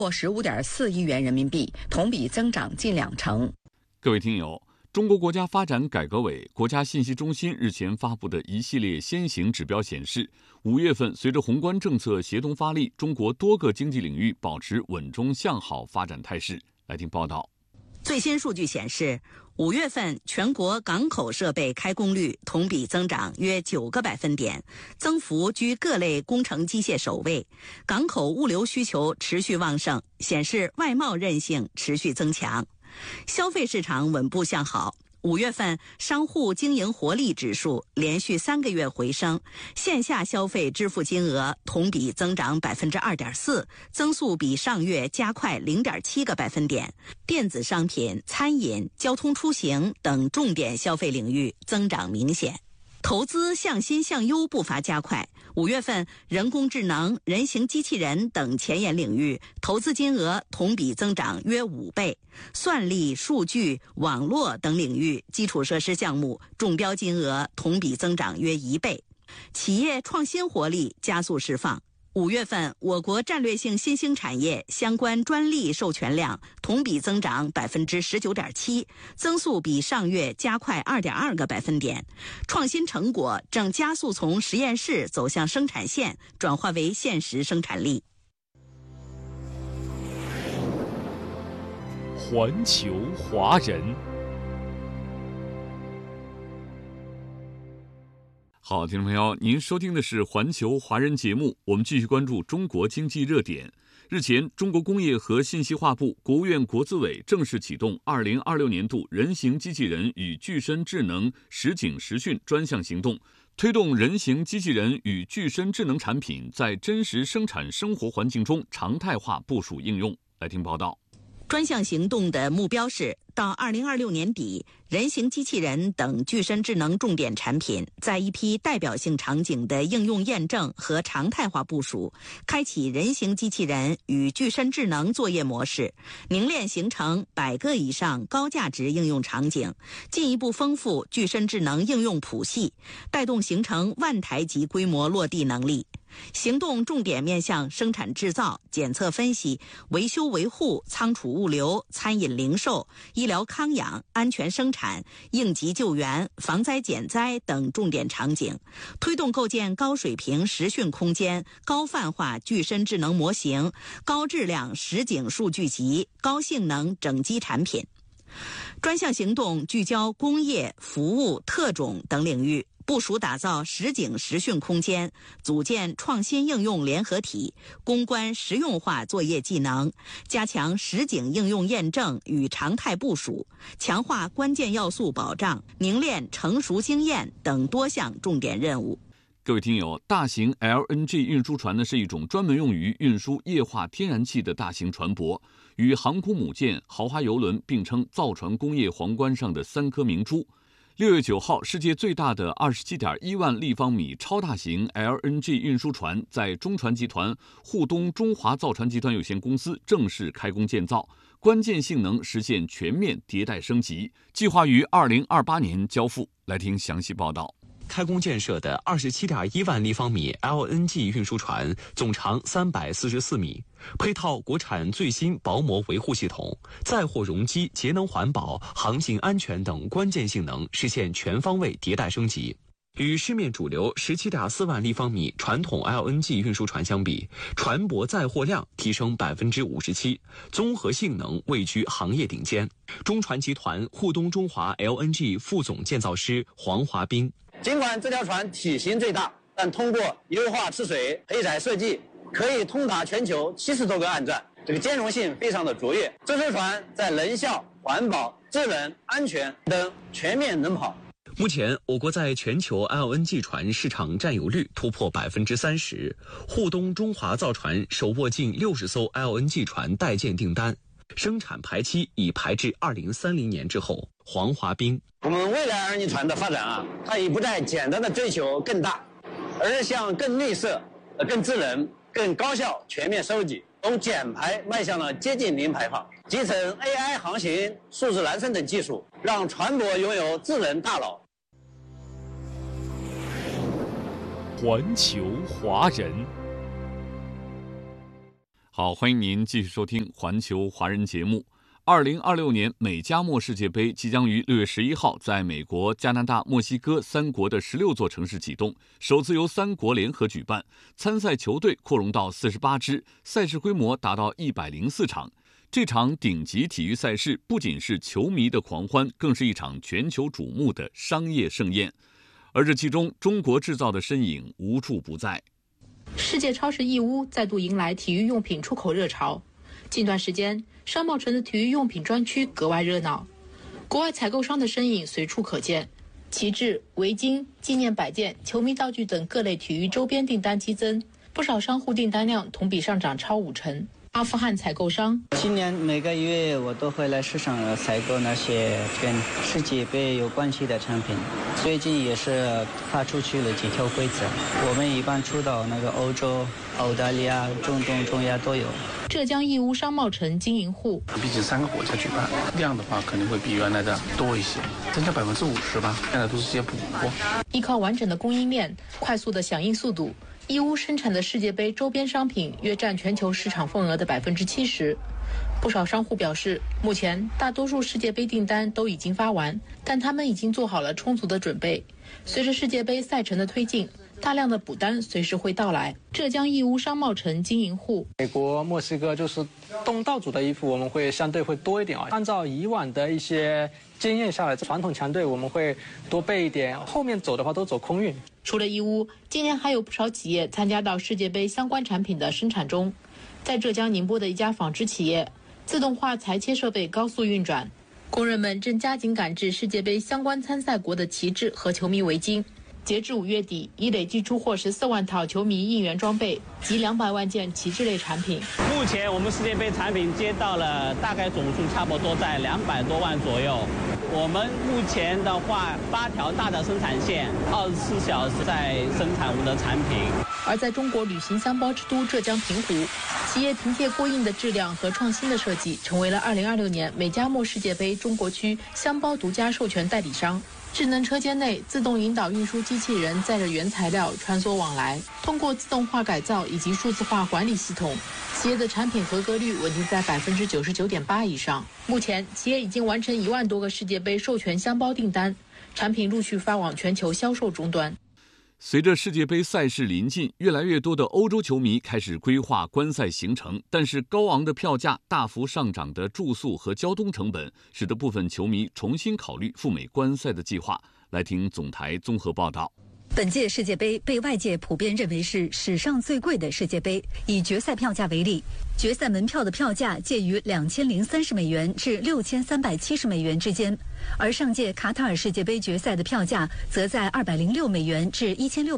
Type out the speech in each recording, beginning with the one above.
获15.4亿元人民币，同比增长近2成。 各位听友，中国国家发展改革委、国家信息中心日前发布的一系列先行指标显示，5月份随着宏观政策协同发力，中国多个经济领域保持稳中向好发展态势。来听报道。 最新数据显示，5月份全国港口设备开工率同比增长约9个百分点，增幅居各类工程机械首位。港口物流需求持续旺盛，显示外贸韧性持续增强。消费市场稳步向好。5月份商户经营活力指数连续3个月回升，线下消费支付金额同比增长2.4%，增速比上月加快0.7个百分点。电子商品、餐饮、交通出行等重点消费领域增长明显。投资向新向优步伐加快，5月份人工智能、人形机器人等前沿领域投资金额同比增长约5倍，算力、数据、网络等领域基础设施项目中标金额同比增长约1倍，企业创新活力加速释放。5月份，我国战略性新兴产业相关专利授权量同比增长19.7%，增速比上月加快2.2个百分点。创新成果正加速从实验室走向生产线，转化为现实生产力。 环球华人。 好，听众朋友，您收听的是环球华人节目，我们继续关注中国经济热点。日前，中国工业和信息化部、国务院国资委正式启动2026年度人形机器人与具身智能实景实训专项行动，推动人形机器人与具身智能产品在真实生产生活环境中常态化部署应用。来听报道。 专项行动的目标是，到2026年底，人形机器人等具身智能重点产品在一批代表性场景的应用验证和常态化部署，开启人形机器人与具身智能作业模式，凝练形成100个以上高价值应用场景，进一步丰富具身智能应用谱系，带动形成万台级规模落地能力。行动重点面向生产制造、检测分析、维修维护、仓储物流、餐饮零售、医疗康养、安全生产、应急救援、防灾减灾等重点场景，推动构建高水平实训空间、高泛化具身智能模型、高质量实景数据集、高性能整机产品。专项行动聚焦工业、服务、特种等领域，部署打造实景实训空间，组建创新应用联合体，攻关实用化作业技能，加强实景应用验证与常态部署，强化关键要素保障，凝练成熟经验等多项重点任务。 各位听友，大型 LNG 运输船呢是一种专门用于运输液化天然气的大型船舶，与航空母舰、豪华邮轮并称造船工业皇冠上的3颗明珠。6月9号，世界最大的27.1万立方米超大型 LNG 运输船在中船集团沪东中华造船集团有限公司正式开工建造，关键性能实现全面迭代升级，计划于2028年交付。来听详细报道。 开工建设的27.1万立方米 LNG 运输船总长344米，配套国产最新薄膜维护系统，载货容积、节能环保、航行安全等关键性能实现全方位迭代升级。与市面主流17.4万立方米传统 LNG 运输船相比，船舶载货量提升57%，综合性能位居行业顶尖。中船集团沪东中华 LNG 副总建造师黄华斌。 尽管这条船体型最大，但通过优化吃水、配载设计，可以通达全球70多个岸站，这个兼容性非常的卓越。这艘船在能效、环保、智能、安全等全面能跑。 目前，我国在全球 LNG 船市场占有率突破30%，沪东中华造船手握近60艘 LNG 船待建订单，生产排期已排至2030年之后。黄华斌， 我们未来20船的发展它已不再简单的追求更大，而是向更绿色、更智能、更高效全面收集，从减排迈向了接近零排放，集成 AI 航行、数字孪生等技术，让船舶拥有智能大脑。 环球华人。 好，欢迎您继续收听环球华人节目。2026年美加墨世界杯即将于6月11号在美国、加拿大、墨西哥3国的16座城市启动，首次由3国联合举办，参赛球队扩容到48支，赛事规模达到104场。这场顶级体育赛事不仅是球迷的狂欢，更是一场全球瞩目的商业盛宴。而这其中，中国制造的身影无处不在。 世界超市义乌再度迎来体育用品出口热潮。近段时间，商贸城的体育用品专区格外热闹，国外采购商的身影随处可见。旗帜、围巾、纪念摆件、球迷道具等各类体育周边订单激增，不少商户订单量同比上涨超50%。阿富汗采购商今年每个月我都会来市场采购那些跟世界杯有关系的产品，最近也是发出去了几条规则，我们一般出到那个欧洲、澳大利亚、中东、中亚都有。 浙江义乌商贸城经营户， 毕竟3个国家举办，量的话肯定会比原来的多一些，增加50%吧。现在都是些补货。 依靠完整的供应链、快速的响应速度，义乌生产的世界杯周边商品约占全球市场份额的70%。不少商户表示，目前大多数世界杯订单都已经发完，但他们已经做好了充足的准备。随着世界杯赛程的推进，大量的补单随时会到来。浙江义乌商贸城经营户， 美国、墨西哥就是东道主的衣服，我们会相对会多一点啊。按照以往的一些经验下来，传统强队我们会多备一点，后面走的话都走空运。 除了义乌，今年还有不少企业参加到世界杯相关产品的生产中。在浙江宁波的一家纺织企业，自动化裁切设备高速运转，工人们正加紧赶制世界杯相关参赛国的旗帜和球迷围巾。截至5月底，已累计出货14万套球迷应援装备及200万件旗帜类产品。 目前我们世界杯产品接到了大概总数差不多在200多万左右。我们目前的话，8条大的生产线，24小时在生产我们的产品。 而在中国旅行箱包之都浙江平湖，企业凭借过硬的质量和创新的设计，成为了2026年美加墨世界杯中国区箱包独家授权代理商。智能车间内自动引导运输机器人载着原材料穿梭往来，通过自动化改造以及数字化管理系统，企业的产品合格率稳定在99.8%以上。目前，企业已经完成1万多个世界杯授权箱包订单，产品陆续发往全球销售终端。 随着世界杯赛事临近，越来越多的欧洲球迷开始规划观赛行程，但是高昂的票价、大幅上涨的住宿和交通成本，使得部分球迷重新考虑赴美观赛的计划。来听总台综合报道。 本届世界杯被外界普遍认为是史上最贵的世界杯。以决赛票价为例，决赛门票的票价介于$2030至$6370之间，而上届卡塔尔世界杯决赛的票价则在$206至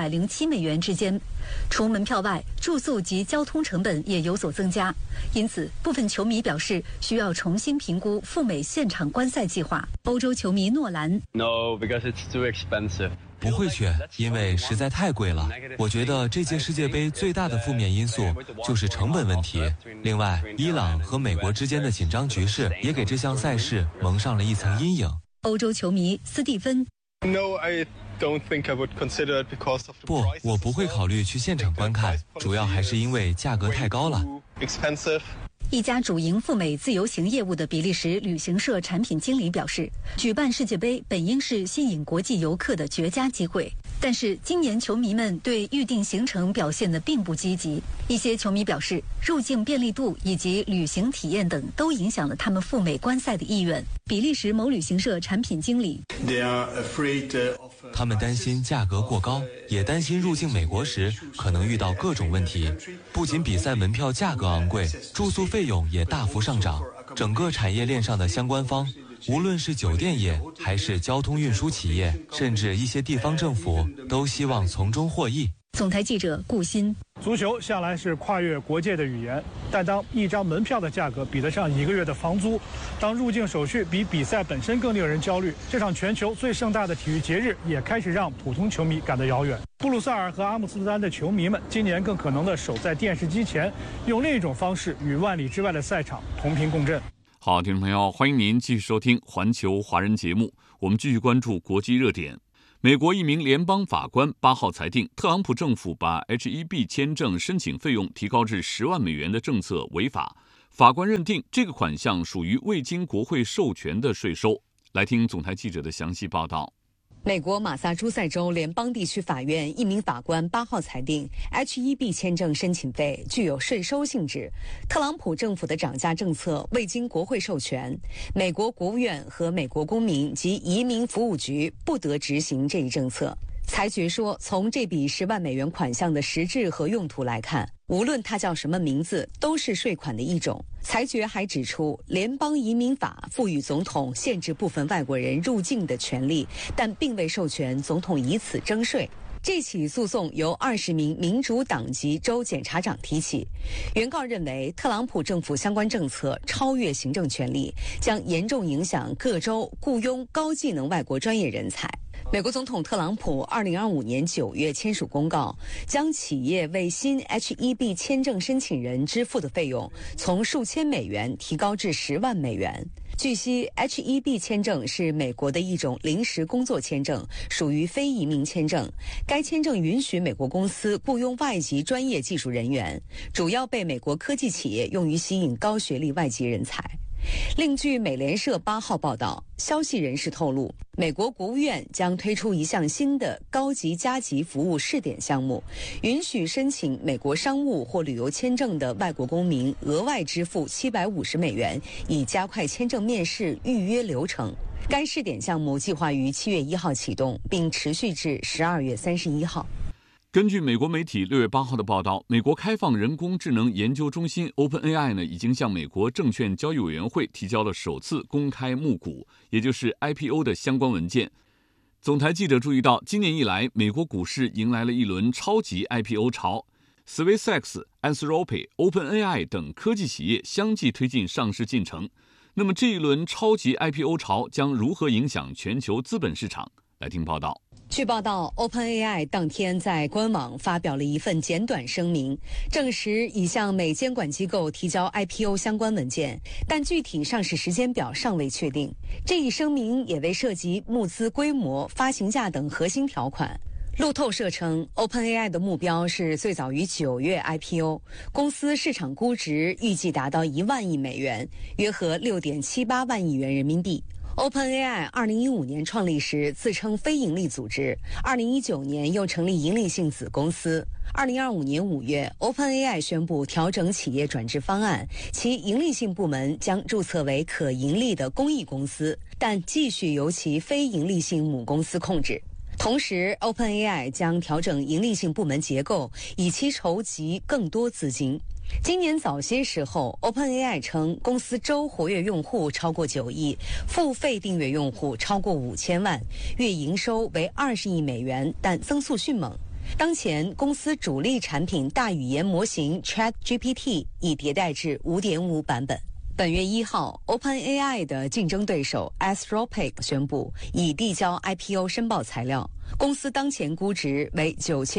$1607之间。除门票外，住宿及交通成本也有所增加，因此部分球迷表示需要重新评估赴美现场观赛计划。欧洲球迷诺兰 ：No, because it's too expensive. 不会去，因为实在太贵了。我觉得这届世界杯最大的负面因素就是成本问题。另外，伊朗和美国之间的紧张局势也给这项赛事蒙上了一层阴影。 欧洲球迷斯蒂芬 ：No, I don't think I would consider it because of the price. 不，我不会考虑去现场观看，主要还是因为价格太高了。 Expensive. 一家主营赴美自由行业务的比利时旅行社产品经理表示，举办世界杯本应是吸引国际游客的绝佳机会，但是今年球迷们对预定行程表现得并不积极。一些球迷表示，入境便利度以及旅行体验等都影响了他们赴美观赛的意愿。比利时某旅行社产品经理， 他们担心价格过高，也担心入境美国时可能遇到各种问题。不仅比赛门票价格昂贵，住宿费用也大幅上涨。整个产业链上的相关方，无论是酒店业还是交通运输企业，甚至一些地方政府，都希望从中获益。 总台记者顾鑫。 足球向来是跨越国界的语言，但当一张门票的价格比得上1个月的房租，当入境手续比比赛本身更令人焦虑，这场全球最盛大的体育节日也开始让普通球迷感到遥远。布鲁塞尔和阿姆斯特丹的球迷们今年更可能地守在电视机前，用另一种方式与万里之外的赛场同频共振。 好，听众朋友，欢迎您继续收听环球华人节目。我们继续关注国际热点。 美国一名联邦法官8号裁定，特朗普政府把 H-1B 签证申请费用提高至10万美元的政策违法。法官认定这个款项属于未经国会授权的税收。来听总台记者的详细报道。 美国马萨诸塞州联邦地区法院一名法官8号裁定 H-1B 签证申请费具有税收性质，特朗普政府的涨价政策未经国会授权，美国国务院和美国公民及移民服务局不得执行这一政策。裁决说，从这笔10万美元款项的实质和用途来看，无论它叫什么名字，都是税款的一种。裁决还指出，联邦移民法赋予总统限制部分外国人入境的权利，但并未授权总统以此征税。这起诉讼由20名民主党籍州检察长提起。原告认为，特朗普政府相关政策超越行政权力，将严重影响各州雇佣高技能外国专业人才。美国总统特朗普2025年9月签署公告，将企业为新 H-1B 签证申请人支付的费用从数千美元提高至10万美元。据悉 ，H-1B 签证是美国的一种临时工作签证，属于非移民签证。该签证允许美国公司雇佣外籍专业技术人员，主要被美国科技企业用于吸引高学历外籍人才。另据美联社8号报道，消息人士透露，美国国务院将推出一项新的高级加急服务试点项目，允许申请美国商务或旅游签证的外国公民额外支付750美元，以加快签证面试预约流程。该试点项目计划于7月1号启动，并持续至12月31号。 根据美国媒体6月8号的报道，美国开放人工智能研究中心 OpenAI 已经向美国证券交易委员会提交了首次公开募股，也就是 IPO 的相关文件。总台记者注意到，今年以来，美国股市迎来了一轮超级 IPO 潮 ，SpaceX、Anthropic、OpenAI 等科技企业相继推进上市进程。那么这一轮超级 IPO 潮将如何影响全球资本市场？来听报道。 据报道 ，OpenAI 当天在官网发表了一份简短声明，证实已向美监管机构提交 IPO 相关文件，但具体上市时间表尚未确定。这一声明也未涉及募资规模、发行价等核心条款。路透社称 ，OpenAI 的目标是最早于9月 IPO， 公司市场估值预计达到1万亿美元，约合6.78万亿元人民币。OpenAI 2015年创立时自称非营利组织，2019年又成立营利性子公司。2025年5月 ，OpenAI 宣布调整企业转制方案，其营利性部门将注册为可盈利的公益公司，但继续由其非营利性母公司控制。同时 ，OpenAI 将调整盈利性部门结构，以期筹集更多资金。今年早些时候 ，OpenAI 称公司周活跃用户超过9亿，付费订阅用户超过5000万，月营收为20亿美元，但增速迅猛。当前，公司主力产品大语言模型 ChatGPT 已迭代至 5.5 版本。本月1号 ，OpenAI 的竞争对手 Anthropic 宣布已递交 IPO 申报材料，公司当前估值为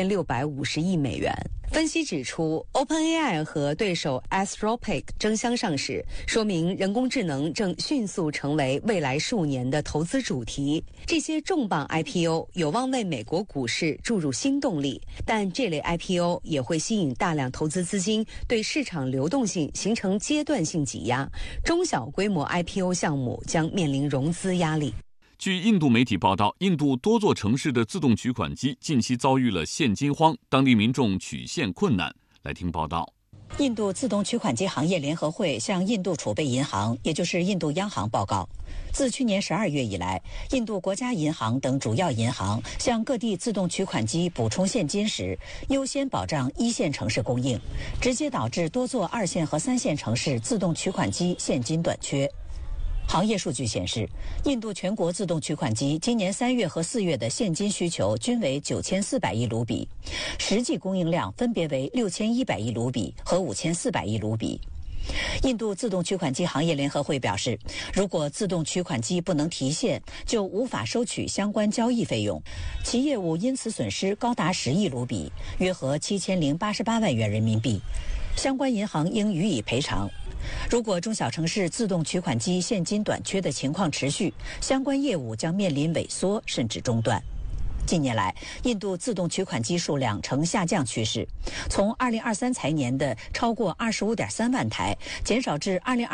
9650亿美元。分析指出 ，OpenAI 和对手 Anthropic 争相上市，说明人工智能正迅速成为未来数年的投资主题。这些重磅 IPO 有望为美国股市注入新动力，但这类 IPO 也会吸引大量投资资金，对市场流动性形成阶段性挤压。中小规模 IPO 项目将面临融资压力。 据印度媒体报道，印度多座城市的自动取款机近期遭遇了现金荒，当地民众取现困难。来听报道。 印度自动取款机行业联合会向印度储备银行，也就是印度央行报告，自去年12月以来，印度国家银行等主要银行向各地自动取款机补充现金时，优先保障1线城市供应，直接导致多座2线和3线城市自动取款机现金短缺。行业数据显示，印度全国自动取款机今年3月和4月的现金需求均为9400亿卢比，实际供应量分别为6100亿卢比和5400亿卢比。印度自动取款机行业联合会表示，如果自动取款机不能提现，就无法收取相关交易费用，其业务因此损失高达10亿卢比，约合7088万元人民币，相关银行应予以赔偿。如果中小城市自动取款机现金短缺的情况持续，相关业务将面临萎缩甚至中断。 近年来，印度自动取款机数量呈下降趋势，从2023财年的超过25.3万台，减少至2022